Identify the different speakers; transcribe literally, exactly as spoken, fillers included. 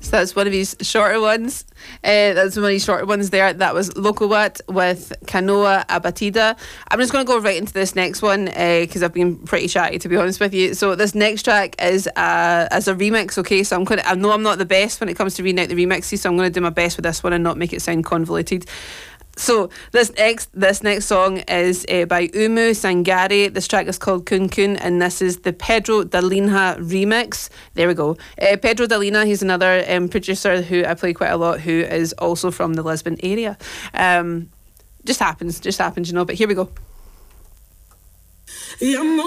Speaker 1: So that's one of his shorter ones. Uh, that's one of his shorter ones there. That was Lokowat with Canoa Abatida. I'm just going to go right into this next one because uh, I've been pretty chatty, to be honest with you. So this next track is uh, as a remix, okay? So I'm going to, I know I'm not the best when it comes to reading out the remixes, so I'm going to do my best with this one and not make it sound convoluted. So this next this next song is uh, by Umu Sangare. This track is called Kun Kun, and this is the Pedro Dalinha remix. There we go. Uh, Pedro Dalinha, he's another um, producer who I play quite a lot, who is also from the Lisbon area. Um, just happens, just happens, you know. But here we go.